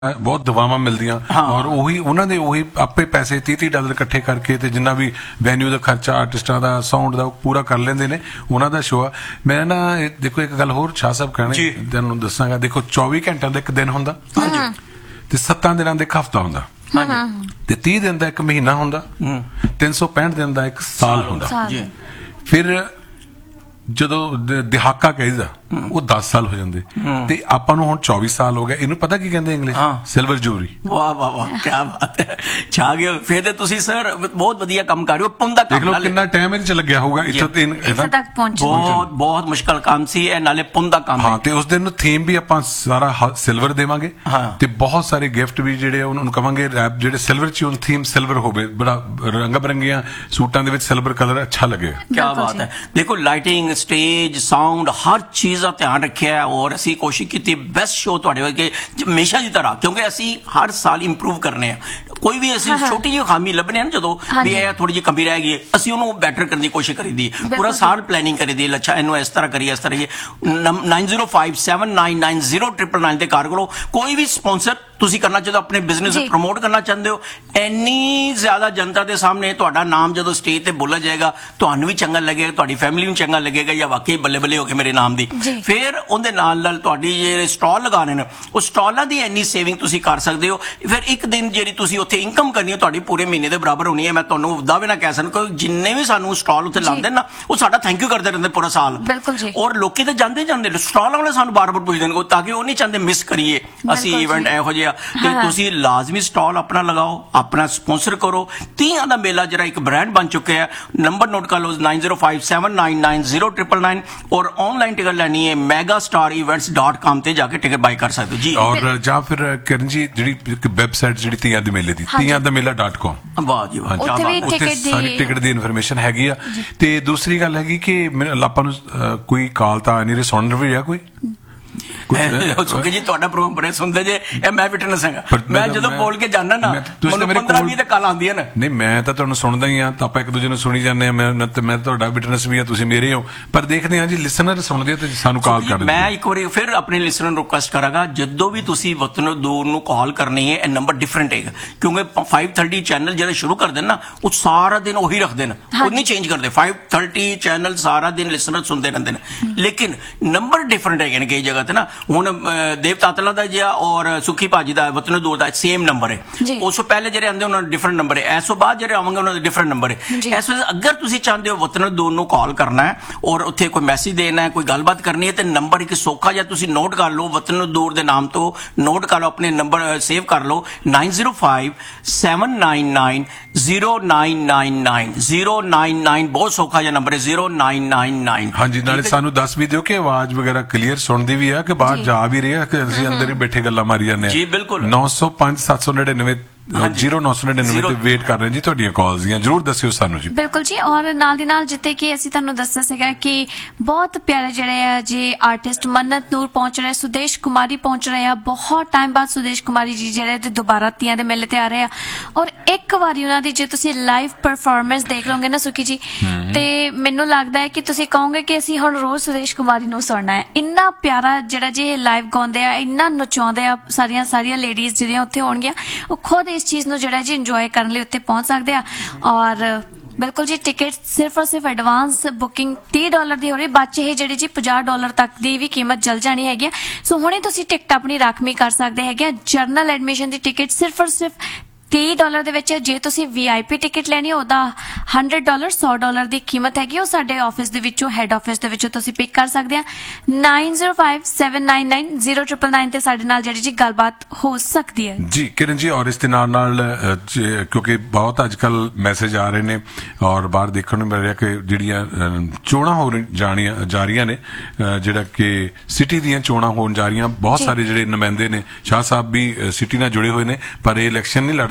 ਬਹੁਤ ਦੁਆਵਾਂ ਮਿਲਦੀਆਂ ਔਰ ਉਹੀ ਉਹਨਾਂ ਦੇ ਉਹੀ ਆਪੇ ਪੈਸੇ $30 ਇਕੱਠੇ ਕਰਕੇ ਤੇ ਜਿੰਨਾ ਵੀ ਵੈਨਿਊ ਦਾ ਖਰਚਾ ਆਰਟਿਸਟਾਂ ਦਾ ਸਾਊਂਡ ਦਾ ਪੂਰਾ ਕਰ ਲੈਂਦੇ ਨੇ ਉਹਨਾਂ ਦਾ ਸ਼ੋਅ ਆ। ਮੈਂ ਨਾ ਦੇਖੋ ਇੱਕ ਗੱਲ ਹੋਰ ਸ਼ਾਹ ਸਾਹਿਬ ਕਹਿਣੇ ਤੁਹਾਨੂੰ ਦੱਸਾਂਗਾ। ਦੇਖੋ 24 ਘੰਟਿਆਂ ਦਾ ਇੱਕ ਦਿਨ ਹੁੰਦਾ ਤੇ 7 ਦਿਨਾਂ ਦਾ ਇੱਕ ਹਫ਼ਤਾ ਹੁੰਦਾ ਤੇ 30 ਦਿਨ ਦਾ ਇੱਕ ਮਹੀਨਾ ਹੁੰਦਾ, 365 ਦਿਨ ਦਾ ਇੱਕ ਸਾਲ ਹੁੰਦਾ। ਫਿਰ ਜਦੋਂ ਦਿਹਾਕਾ ਕਹੀਦਾ ਉਹ 10 ਸਾਲ ਹੋ ਜਾਂਦੇ ਤੇ ਆਪਾਂ ਨੂੰ ਹੁਣ 24 ਸਾਲ ਹੋ ਗਏ। ਇਹਨੂੰ ਪਤਾ ਕੀ ਕਹਿੰਦੇ ਇੰਗਲਿਸ਼? ਸਿਲਵਰ ਜੂਬਲੀ। ਵਾਹ ਵਾਹ ਵਾਹ, ਕੀ ਬਾਤ ਹੈ, ਛਾ ਗਏ ਫਿਰ ਤੇ ਤੁਸੀਂ ਸਰ ਬਹੁਤ ਵਧੀਆ ਕੰਮ ਕਰ ਰਹੇ ਹੋ। ਪੁੰਦਾ ਕੰਮ, ਦੇਖ ਲਓ ਕਿੰਨਾ ਟਾਈਮ ਇਹਦੇ ਚ ਲੱਗਿਆ ਹੋਊਗਾ ਇੱਥੇ ਤੱਕ ਪਹੁੰਚਣ। ਬਹੁਤ ਮੁਸ਼ਕਲ ਕੰਮ ਸੀ ਇਹ, ਨਾਲੇ ਪੁੰਦਾ ਕੰਮ। ਹਾਂ, ਤੇ ਉਸ ਦਿਨ ਨੂੰ ਥੀਮ ਵੀ ਆਪਾਂ ਸਾਰਾ ਸਿਲਵਰ ਦੇਵਾਂਗੇ ਤੇ ਬਹੁਤ ਸਾਰੇ ਗਿਫਟ ਵੀ ਜਿਹੜੇ ਉਹਨਾਂ ਨੂੰ ਕਵਾਂਗੇ ਰੈਪ ਜਿਹੜੇ ਸਿਲਵਰ ਚ ਹੁਣ ਥੀਮ ਸਿਲਵਰ ਹੋਵੇ, ਬੜਾ ਰੰਗ ਬਰੰਗੀਆਂ ਸੂਟਾਂ ਦੇ ਵਿੱਚ ਸਿਲਵਰ ਕਲਰ ਅੱਛਾ ਲੱਗੇਗਾ। ਕੀ ਬਾਤ ਹੈ। ਦੇਖੋ ਲਾਈਟਿੰਗ, ਸਟੇਜ, ਸਾਊਂਡ, ਹਰ ਚੀਜ਼ ਦਾ ਧਿਆਨ ਰੱਖਿਆ ਔਰ ਅਸੀਂ ਕੋਸ਼ਿਸ਼ ਕੀਤੀ ਬੈਸਟ ਸ਼ੋਅ ਤੁਹਾਡੇ ਵਰਗੇ ਹਮੇਸ਼ਾ ਦੀ ਤਰ੍ਹਾਂ, ਕਿਉਂਕਿ ਅਸੀਂ ਹਰ ਸਾਲ ਇੰਪਰੂਵ ਕਰਨੇ ਆ। ਕੋਈ ਵੀ ਅਸੀਂ ਛੋਟੀ ਜਿਹੀ ਖਾਮੀ ਲੱਭਣੇ ਆ ਨਾ ਜਦੋਂ ਵੀ ਇਹ ਥੋੜੀ ਜਿਹੀ ਕਮੀ ਰਹਿ ਗਈ ਅਸੀਂ ਉਹਨੂੰ ਬੈਟਰ ਕਰਨ ਦੀ ਕੋਸ਼ਿਸ਼ ਕਰੀਦੀ, ਪੂਰਾ ਸਾਲ ਪਲੈਨਿੰਗ ਕਰੀਦੀ। ਅੱਛਾ ਇਹਨੂੰ ਇਸ ਤਰ੍ਹਾਂ ਕਰੀਏ, ਇਸ ਤਰ੍ਹਾਂ 9057990999 ਤੇ ਕਾਰ ਕਰੋ। ਕੋਈ ਵੀ ਸਪਾਂਸਰ ਤੁਸੀਂ ਕਰਨਾ ਚਾਹੁੰਦੇ ਹੋ, ਆਪਣੇ ਬਿਜ਼ਨਸ ਨੂੰ ਪ੍ਰਮੋਟ ਕਰਨਾ ਚਾਹੁੰਦੇ ਹੋ, ਇੰਨੀ ਜ਼ਿਆਦਾ ਜਨਤਾ ਦੇ ਸਾਹਮਣੇ ਤੁਹਾਡਾ ਨਾਮ ਜਦੋਂ ਸਟੇਜ ਤੇ ਬੋਲਿਆ ਜਾਏਗਾ ਤੁਹਾਨੂੰ ਵੀ ਚੰਗਾ ਲੱਗੇਗਾ, ਤੁਹਾਡੀ ਫੈਮਿਲੀ ਨੂੰ ਚੰਗਾ ਲੱਗੇਗਾ ਜਾਂ ਵਾਕਈ ਬੱਲੇ ਬੱਲੇ ਹੋ ਕੇ ਮੇਰੇ ਨਾਮ ਦੀ। ਫਿਰ ਉਹਦੇ ਨਾਲ ਤੁਹਾਡੀ ਜਿਹੜੇ ਸਟਾਲ ਲਗਾਣੇ ਨੇ ਉਹ ਸਟਾਲਾਂ ਦੀ ਇੰਨੀ ਸੇਵਿੰਗ ਤੁਸੀਂ ਕਰ ਸਕਦੇ ਹੋ। ਫਿਰ ਇੱਕ ਦਿਨ ਜਿਹੜੀ ਤੁਸੀਂ ਉੱਥੇ ਇਨਕਮ ਕਰਨੀ ਹੈ ਤੁਹਾਡੀ ਪੂਰੇ ਮਹੀਨੇ ਦੇ ਬਰਾਬਰ ਹੋਣੀ ਹੈ। ਮੈਂ ਤੁਹਾਨੂੰ ਦਾਅਵੇ ਨਾਲ ਕਹਿ ਸਕਦਾ ਜਿੰਨੇ ਵੀ ਸਾਨੂੰ ਸਟਾਲ ਉੱਥੇ ਲਾਉਂਦੇ ਨਾ ਉਹ ਸਾਡਾ ਥੈਂਕ ਯੂ ਕਰਦੇ ਰਹਿੰਦੇ ਪੂਰਾ ਸਾਲ। ਔਰ ਲੋਕੀ ਤਾਂ ਜਾਂਦੇ ਸਟਾਲ ਵਾਲੇ ਸਾਨੂੰ ਬਾਰ-ਬਾਰ ਪੁੱਛਦੇ ਨੇ ਤਾਂ ਕਿ ਉਹ ਨਹੀਂ ਚਾਹੁੰਦੇ ਮਿਸ ਕਰੀਏ ਅਸੀਂ ਇਵੈਂਟ ਇਹੋ ਜਿਹਾ। ਤੇ ਤੁਸੀਂ ਲਾਜ਼ਮੀ ਸਟਾਲ ਆਪਣਾ ਲਗਾਓ, ਆਪਣਾ ਸਪਾਂਸਰ ਕਰੋ। 30 ਦਾ ਮੇਲਾ ਜਿਹੜਾ ਇੱਕ ਬ੍ਰਾਂਡ ਬਣ ਚੁੱਕਿਆ ਹੈ। ਨੰਬਰ ਨੋਟ ਕਰ ਲਓ 9057990999 ਔਰ ਆਨਲਾਈਨ ਟਿਕਟ ਲੈਣੀ ਹੈ megastarevents.com ਤੇ ਜਾ ਕੇ ਟਿਕਟ ਬਾਈ ਕਰ ਸਕਦੇ ਹੋ ਜੀ। ਔਰ ਜਾਂ ਫਿਰ ਕਰਨ ਜੀ ਜਿਹੜੀ ਵੈਬਸਾਈਟ ਜਿਹੜੀ ਤੀਆਂ ਦੇ ਮੇਲੇ ਦੀ tiyandameela.com, ਵਾਹ ਜੀ ਵਾਹ, ਉੱਥੇ ਸਾਰੀ ਟਿਕਟ ਦੀ ਇਨਫੋਰਮੇਸ਼ਨ ਹੈਗੀ ਆ। ਤੇ ਦੂਸਰੀ ਗੱਲ ਹੈਗੀ ਕਿ ਆਪਾਂ ਨੂੰ ਕੋਈ ਕਾਲ ਤਾਂ ਨਹੀਂ ਰਹੀ, ਸੁਣ ਵੀ ਰਿਹਾ ਕੋਈ ਜੀ ਤੁਹਾਡਾ ਪ੍ਰੋਗਰਾਮ ਬੜੇ ਸੁਣਦੇ ਜੇ, ਇਹ ਮੈਂ ਵਿਟਨੈਸ ਹੈਗਾ। ਮੈਂ ਜਦੋਂ ਬੋਲ ਕੇ ਜਾਣਾ ਨਾ ਮੈਨੂੰ 15-20 ਤੇ ਕਾਲ ਆਉਂਦੀਆਂ ਨੇ। ਨਹੀਂ ਮੈਂ ਤਾਂ ਤੁਹਾਨੂੰ ਸੁਣਦਾ ਹੀ ਆ, ਤਾਂ ਆਪਾਂ ਇੱਕ ਦੂਜੇ ਨੂੰ ਸੁਣੀ ਜਾਂਦੇ ਆ। ਮੈਂ ਤੁਹਾਡਾ ਵਿਟਨੈਸ ਵੀ ਆ, ਤੁਸੀਂ ਮੇਰੇ ਹੋ। ਪਰ ਦੇਖਦੇ ਆ ਜੀ ਲਿਸਨਰ ਸੁਣਦੇ ਤੇ ਸਾਨੂੰ ਕਾਲ ਕਰਦੇ। ਮੈਂ ਇੱਕ ਵਾਰੀ ਫਿਰ ਆਪਣੇ ਲਿਸਨਰ ਨੂੰ ਰਿਕੁਐਸਟ ਕਰਾਂਗਾ ਜਦੋਂ ਵੀ ਤੁਸੀਂ ਵਤਨ ਦੂਰ ਨੂੰ ਕਾਲ ਕਰਨੀ ਹੈ ਇਹ ਨੰਬਰ ਡਿਫਰੈਂਟ ਹੈਗਾ, ਕਿਉਂਕਿ 530 ਚੈਨਲ ਜਿਹੜੇ ਸ਼ੁਰੂ ਕਰਦੇ ਨਾ ਉਹ ਸਾਰਾ ਦਿਨ ਉਹੀ ਰੱਖਦੇ ਨੇ, ਉਹ ਨਹੀਂ ਚੇਂਜ ਕਰਦੇ। 530 ਚੈਨਲ ਸਾਰਾ ਦਿਨ ਲਿਸਨਰ ਸੁਣਦੇ ਰਹਿੰਦੇ ਨੇ, ਲੇਕਿਨ ਨੰਬਰ ਡਿਫਰੈਂਟ ਹੈਗੇ ਨੇ ਕਈ ਜਗ੍ਹਾ ਤੇ ਨਾ। ਹੁਣ ਦੇਵ ਤਾਤਲਾ ਦਾ ਜਿਹਾ ਔਰ ਸੁਖੀ ਭਾਜੀ ਦਾ ਵਤਨ ਦੂਰ ਦਾ ਸੇਮ ਨੰਬਰ ਹੈ। ਉਸ ਤੋਂ ਪਹਿਲੇ ਜਿਹੜੇ ਆਉਂਦੇ ਉਹਨਾਂ ਦਾ ਡਿਫਰੈਂਟ ਨੰਬਰ ਹੈ, ਇਸ ਤੋਂ ਬਾਅਦ ਜਿਹੜੇ ਆਵਾਂਗੇ ਉਹਨਾਂ ਦਾ ਡਿਫਰੈਂਟ ਨੰਬਰ ਹੈ। ਇਸ ਵੇਲੇ ਅਗਰ ਤੁਸੀਂ ਚਾਹੁੰਦੇ ਹੋ ਵਤਨ ਦੂਰ ਨੂੰ ਕਾਲ ਕਰਨਾ ਹੈ ਔਰ ਉੱਥੇ ਕੋਈ ਮੈਸੇਜ ਦੇਣਾ ਹੈ, ਕੋਈ ਗੱਲਬਾਤ ਕਰਨੀ ਹੈ, ਤੇ ਨੰਬਰ ਇੱਕ ਸੌਖਾ ਜਿਹਾ ਤੁਸੀਂ ਨੋਟ ਕਰ ਲਓ, ਵਤਨ ਦੂਰ ਦੇ ਨਾਮ ਤੋਂ ਨੋਟ ਕਰ ਲਓ, ਆਪਣੇ ਨੰਬਰ ਸੇਵ ਕਰ ਲਓ 9057990999 ਬਹੁਤ ਸੌਖਾ ਜਿਹਾ ਨੰਬਰ ਹੈ 0999। ਹਾਂਜੀ, ਨਾਲੇ ਸਾਨੂੰ ਦੱਸ ਵੀ ਦਿਓ ਕਿ ਆਵਾਜ਼ ਵਗੈਰਾ ਕਲੀਅਰ ਸੁਣਦੀ ਵੀ ਆ ਕਿ ਬਾਹਰ ਜਾ ਵੀ ਰਹੇ ਆ ਕਿ ਅਸੀਂ ਅੰਦਰ ਹੀ ਬੈਠੇ ਗੱਲਾਂ ਮਾਰੀ ਜਾਂਦੇ ਆ। ਜੀ ਬਿਲਕੁਲ। 905799 0999 ਤੇ ਵੇਟ ਕਰ ਰਹੇ ਜੀ ਤੁਹਾਡੀਆਂ ਕਾਲਸ ਦੀਆਂ। ਜਰੂਰ ਦੱਸਿਓ ਸਾਨੂੰ ਜੀ। ਬਿਲਕੁਲ ਜੀ। ਔਰ ਨਾਲ ਦੀ ਨਾਲ ਜਿੱਤੇ ਕਿ ਅਸੀਂ ਤੁਹਾਨੂੰ ਦੱਸਿਆ ਸੀਗਾ ਕਿ ਬਹੁਤ ਪਿਆਰੇ ਜਿਹੜੇ ਆ ਜੀ ਆਰਟਿਸਟ ਮੰਨਤ ਨੂਰ ਪਹੁੰਚ ਰਹੇ, ਸੁਦੇਸ਼ ਕੁਮਾਰੀ ਪਹੁੰਚ ਰਹੇ ਆ। ਬਹੁਤ ਟਾਈਮ ਬਾਅਦ ਸੁਦੇਸ਼ ਕੁਮਾਰੀ ਜੀ ਜਿਹੜੇ ਤੇ ਦੁਬਾਰਾ ਤੀਆਂ ਦੇ ਮੇਲੇ ਤੇ ਆ ਰਹੇ ਆ ਔਰ ਇੱਕ ਵਾਰੀ ਉਹਨਾਂ ਦੀ ਜੇ ਤੁਸੀਂ ਲਾਈਵ ਪਰਫਾਰਮੈਂਸ ਦੇਖ ਲਓਗੇ ਨਾ ਸੁਖੀ ਜੀ, ਤੇ ਮੈਨੂੰ ਲੱਗਦਾ ਹੈ ਕਿ ਤੁਸੀਂ ਕਹੋਗੇ ਕਿ ਅਸੀਂ ਹੁਣ ਰੋਜ਼ ਸੁਦੇਸ਼ ਕੁਮਾਰੀ ਨੂੰ ਸੁਣਨਾ ਹੈ। ਇੰਨਾ ਪਿਆਰਾ ਜਿਹੜਾ ਜੀ ਲਾਈਵ ਗਾਉਂਦੇ ਆ, ਇੰਨਾ ਨਚਾਉਂਦੇ ਆ। ਸਾਰੀਆਂ ਲੇਡੀਜ਼ ਜਿਹੜੀਆਂ ਉੱਥੇ ਹੋਣਗੀਆਂ ਉਹ ਖੁਦ ਇਸ ਚੀਜ਼ ਨੂੰ ਜਿਹੜਾ ਜੀ ਇੰਜੋਏ ਕਰਨ ਲਈ ਉੱਥੇ ਪਹੁੰਚ ਸਕਦੇ ਆ। ਔਰ ਬਿਲਕੁਲ ਜੀ ਟਿਕਟ ਸਿਰਫ ਔਰ ਸਿਰਫ ਐਡਵਾਂਸ ਬੁਕਿੰਗ $30 ਦੀ ਹੋ ਰਹੀ, ਬੱਚੇ ਇਹ ਜਿਹੜੀ ਜੀ $50 ਤੱਕ ਦੀ ਵੀ ਕੀਮਤ ਜਲ ਜਾਣੀ ਹੈਗੀ। ਸੋ ਹੁਣੇ ਤੁਸੀਂ ਟਿਕਟ ਆਪਣੀ ਰਾਖਵੀਂ ਕਰ ਸਕਦੇ ਹੈਗੇ। ਜਰਨਲ ਐਡਮਿਸ਼ਨ ਦੀ ਟਿਕਟ ਸਿਰਫ ਔਰ ਸਿਰਫ $30 ਦੇ ਵਿੱਚ। ਜੇ ਤੁਸੀਂ VIP ਟਿਕਟ ਲੈਣੀ ਹੈ ਉਹਦਾ $100 ਦੀ ਕੀਮਤ ਹੈਗੀ। ਉਹ ਸਾਡੇ ਆਫਿਸ ਦੇ ਵਿੱਚੋਂ, ਹੈਡ ਆਫਿਸ ਦੇ ਵਿੱਚੋਂ ਤੁਸੀਂ ਪਿਕ ਕਰ ਸਕਦੇ ਆ। 9057990999 ਤੇ ਸਾਡੇ ਨਾਲ ਜਿਹੜੀ ਜੀ ਗੱਲਬਾਤ ਹੋ ਸਕਦੀ ਹੈ ਜੀ। ਕਿਰਨ ਜੀ, ਔਰ ਇਸ ਦੇ ਨਾਲ ਕਿਉਂਕਿ ਬਹੁਤ ਅੱਜ ਕੱਲ ਮੈਸੇਜ ਆ ਰਹੇ ਨੇ ਔਰ ਬਾਹਰ ਦੇਖਣ ਨੂੰ ਮਿਲ ਰਿਹਾ ਕਿ ਜਿਹੜੀਆਂ ਚੋਣਾਂ ਹੋ ਜਾ ਰਹੀਆਂ ਨੇ, ਜਿਹੜਾ ਕਿ ਸਿਟੀ ਦੀਆਂ ਚੋਣਾਂ ਹੋਣ ਜਾ ਰਹੀਆਂ, ਬਹੁਤ ਸਾਰੇ ਜਿਹੜੇ ਨੁਮਾਇੰਦੇ ਨੇ ਸ਼ਾਹ ਸਾਹਿਬ ਵੀ ਸਿਟੀ ਨਾਲ ਜੁੜੇ ਹੋਏ ਨੇ ਪਰ ਇਹ ਇਲੈਕਸ਼ਨ ਨਹੀਂ ਲੜਦੇ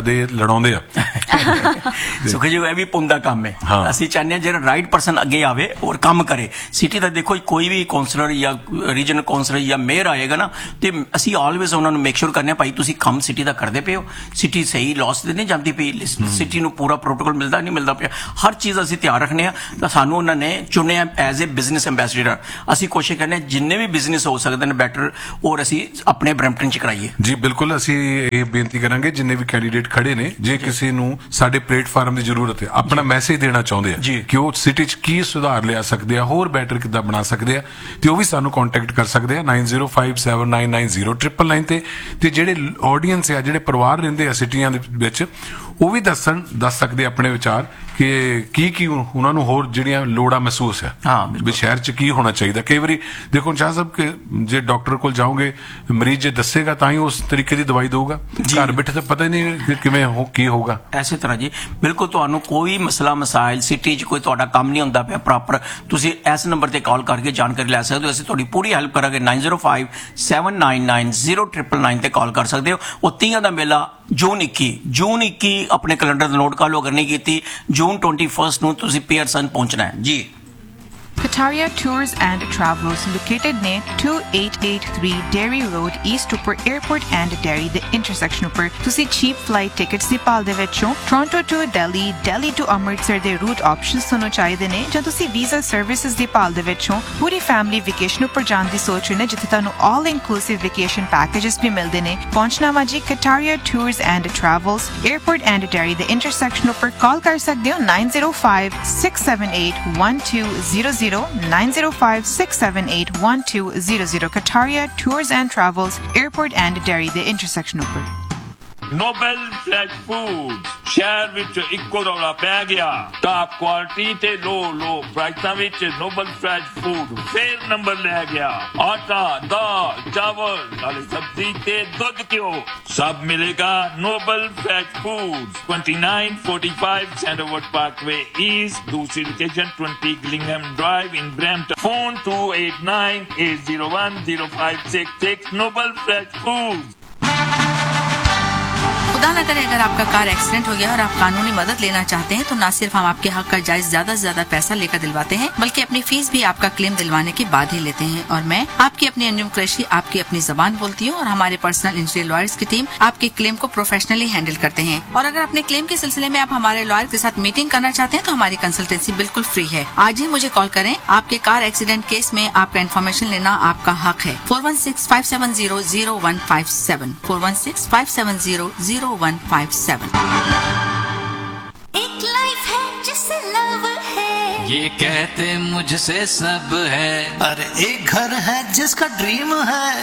ਲੜਦੇ ਲੜਾਉਂਦੇ ਆ। ਸੁਖ ਜੀ ਇਹ ਵੀ ਪੁੰਨ ਦਾ ਕੰਮ ਹੈ। ਹਾਂ। ਅਸੀਂ ਚਾਹੁੰਦੇ ਹਾਂ ਜਿਹੜਾ ਰਾਈਟ ਪਰਸਨ ਅੱਗੇ ਆਵੇ ਔਰ ਕੰਮ ਕਰੇ। ਸਿਟੀ ਦਾ ਦੇਖੋ ਕੋਈ ਵੀ ਕਾਉਂਸਲਰ ਜਾਂ ਰੀਜਨਲ ਕਾਉਂਸਲਰ ਜਾਂ ਮੇਅਰ ਆਏਗਾ ਨਾ ਤੇ ਅਸੀਂ ਆਲਵੇਜ਼ ਉਹਨਾਂ ਨੂੰ ਮੇਕ ਸ਼ੋਰ ਕਰਨੇ ਭਾਈ ਤੁਸੀਂ ਕੰਮ ਸਿਟੀ ਦਾ ਕਰਦੇ ਪਏ ਹੋ, ਸਿਟੀ ਸਹੀ ਲਾਸ ਤੇ ਨਹੀਂ ਜਾਂਦੀ ਪਈ, ਸਿਟੀ ਨੂੰ ਪੂਰਾ ਪ੍ਰੋਟੋਕੋਲ ਮਿਲਦਾ ਨਹੀਂ ਮਿਲਦਾ ਪਿਆ, ਹਰ ਚੀਜ਼ ਅਸੀਂ ਧਿਆਨ ਰੱਖਨੇ ਆ। ਤਾਂ ਸਾਨੂੰ ਉਹਨਾਂ ਨੇ ਚੁਣਿਆ ਐਜ਼ ਏ ਬਿਜ਼ਨਸ ਐਂਬੈਸਡਰ। ਅਸੀਂ ਕੋਸ਼ਿਸ਼ ਕਰਨੇ ਜਿੰਨੇ ਵੀ ਬਿਜ਼ਨਸ ਹੋ ਸਕਦੇ ਨੇ ਬੈਟਰ ਔਰ ਅਸੀਂ ਆਪਣੇ ਬਰੈਂਪਟਨ ਚ ਕਰਾਈਏ। ਜੀ ਬਿਲਕੁਲ, ਅਸੀਂ ਇਹ ਬੇਨਤੀ ਕਰਾਂਗੇ ਜਿੰਨੇ ਵੀ ਕੈਂਡੀਡੇਟ ਖੜੇ ਨੇ, ਜੇ ਕਿਸੇ ਨੂੰ ਸਾਡੇ ਪਲੇਟਫਾਰਮ ਦੀ ਜ਼ਰੂਰਤ ਹੈ, ਆਪਣਾ ਮੈਸੇਜ ਦੇਣਾ ਚਾਹੁੰਦੇ ਆ ਕਿ ਉਹ ਸਿਟੀ 'ਚ ਕੀ ਸੁਧਾਰ ਲਿਆ ਸਕਦੇ ਆ, ਹੋਰ ਬੈਟਰ ਕਿੱਦਾਂ ਬਣਾ ਸਕਦੇ ਆ, ਤੇ ਉਹ ਵੀ ਸਾਨੂੰ ਕੰਟੈਕਟ ਕਰ ਸਕਦੇ ਆ 9057990999 ਤੇ ਜਿਹੜੇ ਆਡੀਅנס ਆ, ਜਿਹੜੇ ਪਰਿਵਾਰ ਰਹਿੰਦੇ ਆ ਸਿਟੀਆਂ ਦੇ ਵਿੱਚ, ਉਹ ਵੀ ਦੱਸ ਸਕਦੇ ਆਪਣੇ ਵਿਚਾਰ ਕਿ ਕੀ ਉਹਨਾਂ ਨੂੰ ਹੋਰ ਜਿਹੜੀਆਂ ਲੋੜਾਂ ਮਹਿਸੂਸ ਆ ਵੀ ਸ਼ਹਿਰ 'ਚ ਕੀ ਹੋਣਾ ਚਾਹੀਦਾ। ਕਈ ਵਾਰੀ ਦੇਖੋ ਸ਼ਾਹ ਸਾਹਿਬ ਕਿ ਜੇ ਡਾਕਟਰ ਕੋਲ ਜਾਓਗੇ, ਮਰੀਜ਼ ਜੇ ਦੱਸੇਗਾ ਤਾਂ ਹੀ ਉਸ ਤਰੀਕੇ ਦੀ ਦਵਾਈ ਦਊਗਾ, ਘਰ ਬੈਠੇ ਤਾਂ ਪਤਾ ਹੀ ਨਹੀਂ ਕਿਵੇਂ ਕੀ ਹੋਊਗਾ। ਐਸੇ ਤਰ੍ਹਾਂ ਜੀ ਬਿਲਕੁਲ ਤੁਹਾਨੂੰ ਕੋਈ ਮਸਲਾ ਮਸਾਇਲ ਸਿਟੀ 'ਚ ਕੋਈ ਤੁਹਾਡਾ ਕੰਮ ਨਹੀਂ ਹੁੰਦਾ ਪਿਆ ਪ੍ਰੋਪਰ, ਤੁਸੀਂ ਇਸ ਨੰਬਰ ਤੇ ਕਾਲ ਕਰਕੇ ਜਾਣਕਾਰੀ ਲੈ ਸਕਦੇ ਹੋ। ਅਸੀਂ ਤੁਹਾਡੀ ਪੂਰੀ ਹੈਲਪ ਕਰਾਂਗੇ। 9057990999 ਤੇ ਕਾਲ ਕਰ ਸਕਦੇ ਹੋ। ਉਹ ਤੀਆਂ ਦਾ ਮੇਲਾ ਜੂਨ 21 ਆਪਣੇ ਕੈਲੰਡਰ ਤੇ ਨੋਟ ਕਰ ਲਓ ਅਗਰ ਨਹੀਂ ਕੀਤੀ। ਜੂਨ 21 ਨੂੰ ਤੁਸੀਂ ਪੀਅਰਸਨ ਪਹੁੰਚਣਾ ਹੈ ਜੀ। Kataria Tours and Travels located near 2883 Derry Road East Upper Airport and Derry the intersection upper ਤੁਸੀਂ cheap flight tickets ਦੀ ਭਾਲ ਦੇ ਵਿੱਚੋਂ Toronto to Delhi, Delhi to Amritsar ਦੇ route options ਤੁਹਾਨੂੰ ਚਾਹੀਦੇ ਨੇ, ਜਾਂ ਤੁਸੀਂ visa services ਦੀ ਭਾਲ ਦੇ ਵਿੱਚੋਂ ਪੂਰੀ family vacation ਉੱਪਰ ਜਾਣ ਦੀ ਸੋਚ ਰਹੇ ਨੇ ਜਿੱਥੇ ਤੁਹਾਨੂੰ all inclusive vacation packages ਵੀ ਮਿਲਦੇ ਨੇ। ਪਹੁੰਚਣਾ ਵਾ ਜੀ Kataria Tours and Travels Airport and Derry the intersection ਉੱਪਰ ਕਾਲ ਕਰ ਸਕਦੇ ਹੋ 905-678-1200 905-678-1200 Kataria Tours and Travels Airport and Derry the intersection ਉੱਪਰ। ਨੋਬਲ ਫਰੈਸ਼ ਫੂਡ ਸ਼ਹਿਰ ਵਿੱਚ ਇੱਕੋ ਰੌਲਾ ਪੈ ਗਿਆ, ਟਾਪ ਕੁਆਲਿਟੀ ਤੇ ਲੋ ਪ੍ਰਾਈਸਾਂ ਵਿੱਚ ਨੋਬਲ ਫਰੈਸ਼ ਫੂਡ ਫੇਰ ਨੰਬਰ ਲੈ ਗਿਆ। ਆਟਾ, ਦਾਲ, ਚਾਵਲ, ਨਾਲੇ ਸਬਜ਼ੀ ਤੇ ਦੁੱਧ ਘਿਓ ਸਭ ਮਿਲੇਗਾ Nobel fresh food 2945 ਸੈਂਡਰਵੁੱਡ Parkway East, ਦੂਸਰੀ ਲੋਕੇਸ਼ਨ 20 ਗਿਲਿੰਗਹਮ ਡਰਾਈਵ ਇਨ Brampton. Phone 2898010566 Nobel fresh food. खुदा न करे अगर आपका कार एक्सीडेंट हो गया और आप कानूनी मदद लेना चाहते हैं तो न सिर्फ हम आपके हक का जायज ज्यादा से ज्यादा पैसा लेकर दिलवाते हैं बल्कि अपनी फीस भी आपका क्लेम दिलवाने के बाद ही लेते हैं। और मैं आपकी अपनी अंजुम कुरैशी आपकी अपनी जबान बोलती हूँ और हमारे पर्सनल इंजरी लॉयर्स की टीम आपके क्लेम को प्रोफेशनली हैंडल करते हैं। और अगर अपने क्लेम के सिलसिले में आप हमारे लॉयर के साथ मीटिंग करना चाहते हैं तो हमारी कंसल्टेंसी बिल्कुल फ्री है। आज ही मुझे कॉल करें। आपके कार एक्सीडेंट केस में आपका इन्फॉर्मेशन लेना आपका हक है। 416-570-0157 416-570-0157। एक लाइफ है जिसे लव है, ये कहते मुझसे सब है। अरे एक घर है जिसका ड्रीम है।